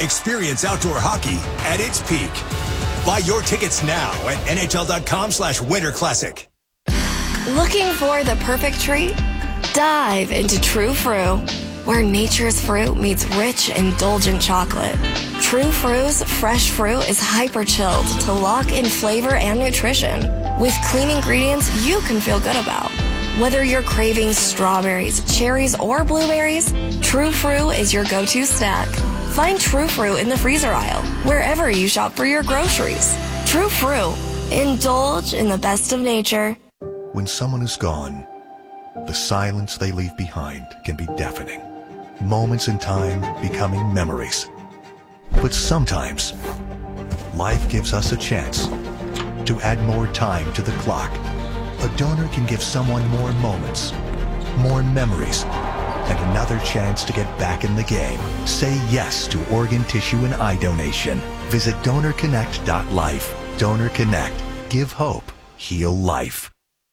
Experience outdoor hockey at its peak. Buy your tickets now at NHL.com/Winter Classic. Looking for the perfect treat? Dive into True Fruit, where nature's fruit meets rich, indulgent chocolate. True Fruit's fresh fruit is hyper-chilled to lock in flavor and nutrition with clean ingredients you can feel good about. Whether you're craving strawberries, cherries, or blueberries, True Fruit is your go-to snack. Find True Fruit in the freezer aisle, wherever you shop for your groceries. True Fruit. Indulge in the best of nature. When someone is gone, the silence they leave behind can be deafening. Moments in time becoming memories. But sometimes, life gives us a chance to add more time to the clock. A donor can give someone more moments, more memories, and another chance to get back in the game. Say yes to organ, tissue, and eye donation. Visit DonorConnect.life. Donor Connect. Give hope. Heal life.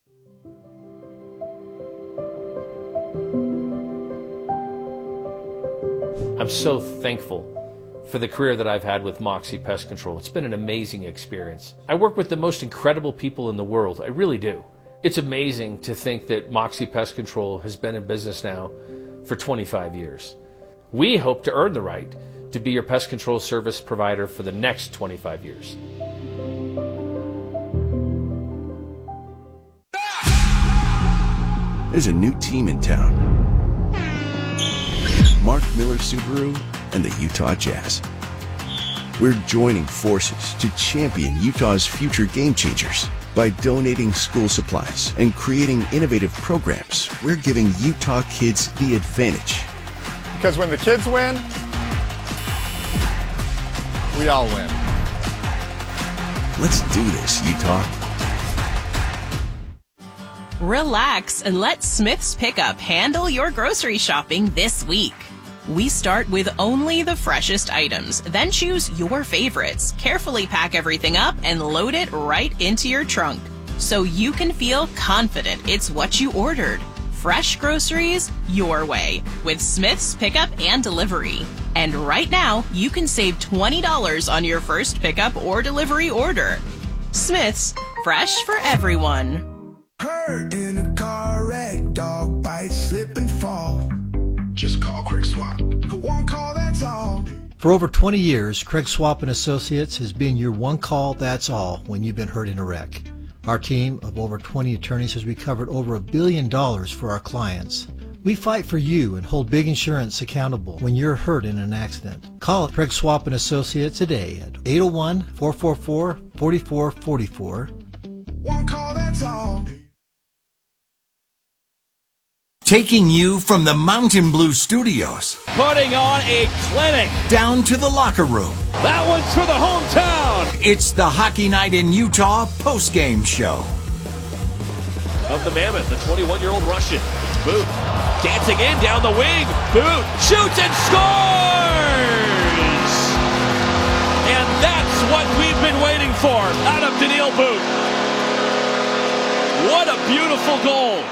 I'm so thankful for the career that I've had with Moxie Pest Control. It's been an amazing experience. I work with the most incredible people in the world. I really do. It's amazing to think that Moxie Pest Control has been in business now for 25 years. We hope to earn the right to be your pest control service provider for the next 25 years. There's a new team in town. Mark Miller Subaru and the Utah Jazz. We're joining forces to champion Utah's future game changers. By donating school supplies and creating innovative programs, we're giving Utah kids the advantage. Because when the kids win, we all win. Let's do this, Utah. Relax and let Smith's Pickup handle your grocery shopping this week. We start with only the freshest items, then choose your favorites, carefully pack everything up, and load it right into your trunk so you can feel confident it's what you ordered. Fresh groceries your way with Smith's Pickup and Delivery. And right now, you can save $20 on your first pickup or delivery order. Smith's, fresh for everyone. Hurt in a car wreck, dog bite, slip and fall. Just call Craig Swap. One call, that's all. For over 20 years, Craig Swap & Associates has been your one call, that's all, when you've been hurt in a wreck. Our team of over 20 attorneys has recovered over $1 billion for our clients. We fight for you and hold big insurance accountable when you're hurt in an accident. Call Craig Swap & Associates today at 801-444-4444. One call, that's all. Taking you from the Mountain Blue Studios, putting on a clinic, down to the locker room. That one's for the hometown. It's the Hockey Night in Utah postgame show. Of the Mammoth, the 21-year-old Russian. Boot dancing in down the wing. Boot shoots and scores! And that's what we've been waiting for out of Daniil Boot. What a beautiful goal.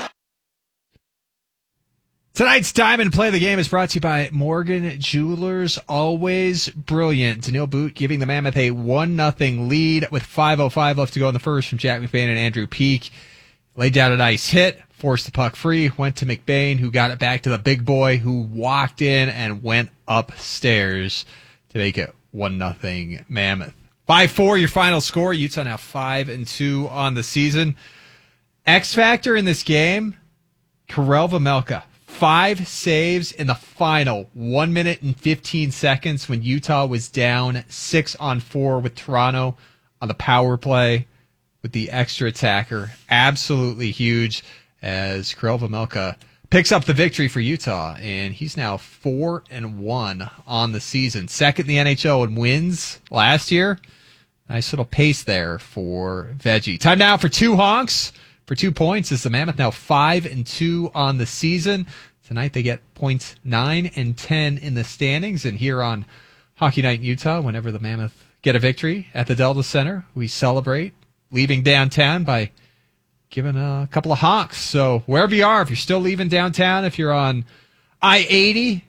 Tonight's Diamond Play of the Game is brought to you by Morgan Jewelers. Always brilliant. Daniil Boot giving the Mammoth a 1-0 lead with 5:05 left to go in the first from Jack McBain and Andrew Peak. Laid down a nice hit, forced the puck free, went to McBain, who got it back to the big boy, who walked in and went upstairs to make it 1-0 Mammoth. 5-4 your final score. Utah now 5-2 on the season. X factor in this game, Karel Vejmelka. 5 saves in the final 1 minute and 15 seconds when Utah was down 6-on-4 with Toronto on the power play with the extra attacker. Absolutely huge as Karel Vejmelka picks up the victory for Utah, and he's now 4-1 on the season. Second in the NHL in wins last year. Nice little pace there for Veggie. Time now for 2 honks for 2 points as the Mammoth now 5-2 on the season. Tonight they get points 9 and 10 in the standings. And here on Hockey Night in Utah, whenever the Mammoth get a victory at the Delta Center, we celebrate leaving downtown by giving a couple of honks. So wherever you are, if you're still leaving downtown, if you're on I-80,